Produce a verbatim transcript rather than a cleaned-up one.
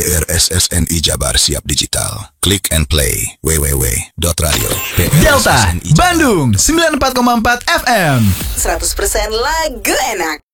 R S S N I Jabar siap digital. Click and play w w w dot radio Delta Bandung sembilan puluh empat koma empat F M seratus persen lagu enak.